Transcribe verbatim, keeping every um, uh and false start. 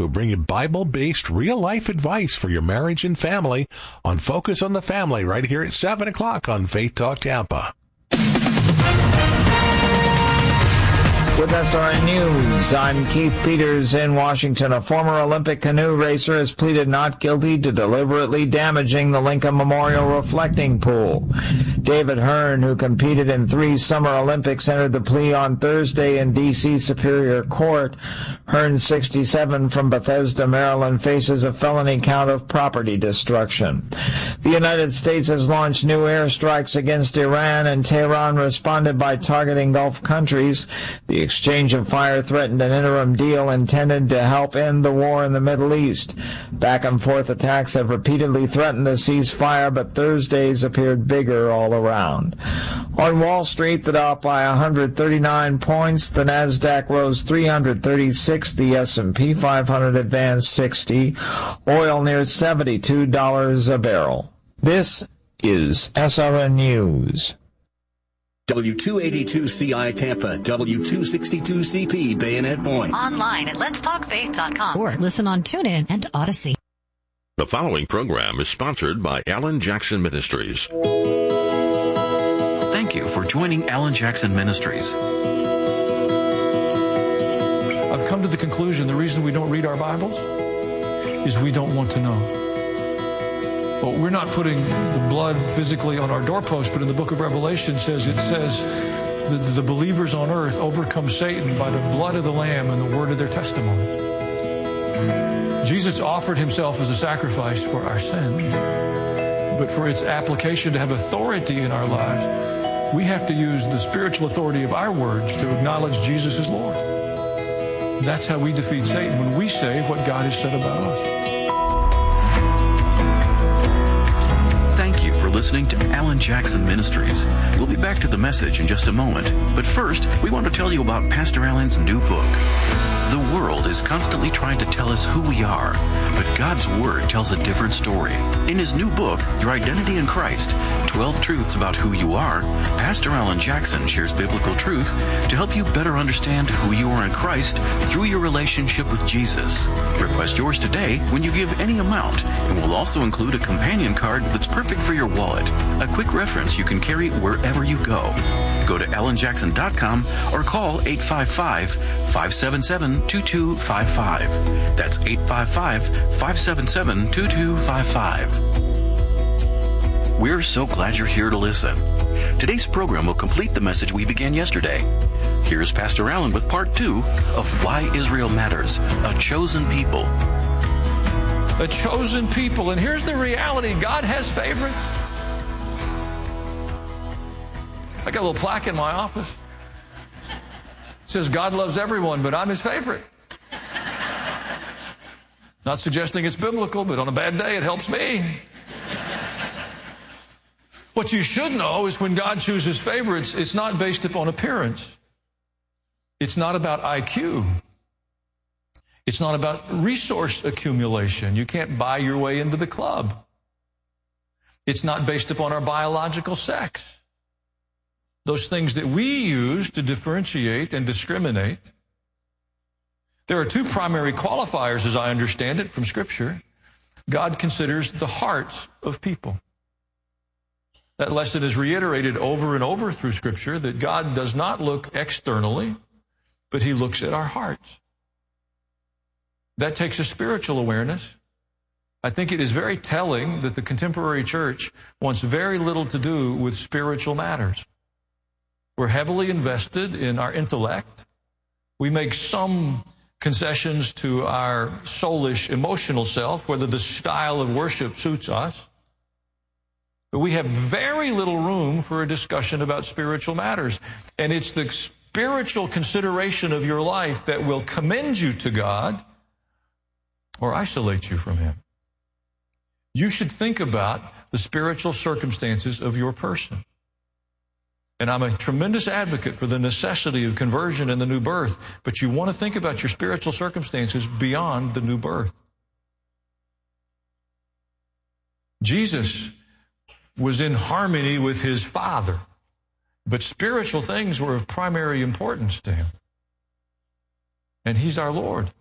who bring you Bible-based, real-life advice for your marriage and family on Focus on the Family right here at seven o'clock on Faith Talk Tampa. With S R N News, I'm Keith Peters in Washington. A former Olympic canoe racer has pleaded not guilty to deliberately damaging the Lincoln Memorial reflecting pool. David Hearn, who competed in three Summer Olympics, entered the plea on Thursday in D C Superior Court. Hearn, sixty-seven, from Bethesda, Maryland, faces a felony count of property destruction. The United States has launched new airstrikes against Iran, and Tehran responded by targeting Gulf countries. The exchange of fire threatened an interim deal intended to help end the war in the Middle East. Back-and-forth attacks have repeatedly threatened a ceasefire, but Thursdays appeared bigger all around. On Wall Street, the Dow up by one hundred thirty-nine points, the Nasdaq rose three hundred thirty-six, the S and P five hundred advanced sixty, oil near seventy-two dollars a barrel. This is S R N News. W two eighty-two C I Tampa, W two sixty-two C P Bayonet Point. Online at lets talk faith dot com or listen on TuneIn and Odyssey. The following program is sponsored by Alan Jackson Ministries. Thank you for joining Alan Jackson Ministries. I've come to the conclusion the reason we don't read our Bibles is we don't want to know. Well, we're not putting the blood physically on our doorpost, but in the book of Revelation says it says that the believers on earth overcome Satan by the blood of the Lamb and the word of their testimony. Jesus offered himself as a sacrifice for our sin, but for its application to have authority in our lives, we have to use the spiritual authority of our words to acknowledge Jesus as Lord. That's how we defeat Satan, when we say what God has said about us. Thank you for listening to Alan Jackson Ministries. We'll be back to the message in just a moment. But first, we want to tell you about Pastor Alan's new book. The world is constantly trying to tell us who we are, but God's Word tells a different story. In his new book, Your Identity in Christ, twelve Truths About Who You Are, Pastor Alan Jackson shares biblical truth to help you better understand who you are in Christ through your relationship with Jesus. Request yours today when you give any amount, and we'll also include a companion card that's perfect for your wallet, a quick reference you can carry wherever you go. Go to alan jackson dot com or call eight five five, five seven seven, two two five five. That's eight five five, five seven seven, two two five five. We're so glad you're here to listen. Today's program will complete the message we began yesterday. Here's Pastor Alan with part two of Why Israel Matters, a chosen people. A chosen people. And here's the reality. God has favorites. I got a little plaque in my office. It says God loves everyone, but I'm his favorite. Not suggesting it's biblical, but on a bad day it helps me. What you should know is when God chooses favorites, it's not based upon appearance. It's not about I Q. It's not about resource accumulation. You can't buy your way into the club. It's not based upon our biological sex. Those things that we use to differentiate and discriminate. There are two primary qualifiers, as I understand it from Scripture. God considers the hearts of people. That lesson is reiterated over and over through Scripture, that God does not look externally, but he looks at our hearts. That takes a spiritual awareness. I think it is very telling that the contemporary church wants very little to do with spiritual matters. We're heavily invested in our intellect. We make some concessions to our soulish, emotional self, whether the style of worship suits us. But we have very little room for a discussion about spiritual matters. And it's the spiritual consideration of your life that will commend you to God or isolate you from him. You should think about the spiritual circumstances of your person. And I'm a tremendous advocate for the necessity of conversion and the new birth, but you want to think about your spiritual circumstances beyond the new birth. Jesus was in harmony with his Father, but spiritual things were of primary importance to him. And he's our Lord.